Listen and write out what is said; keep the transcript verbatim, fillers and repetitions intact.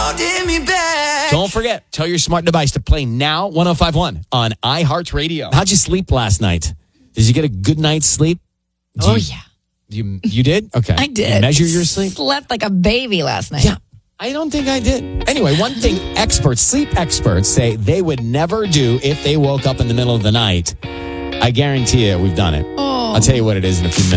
holding me back. Don't forget, tell your smart device to play Now one oh five point one on iHeartRadio. How'd you sleep last night? Did you get a good night's sleep? Do Oh, you, yeah. You, you did? Okay. I did. You measure your sleep? Slept like a baby last night. Yeah. I don't think I did. Anyway, one thing experts, sleep experts say they would never do if they woke up in the middle of the night. I guarantee you we've done it. Oh. I'll tell you what it is in a few minutes.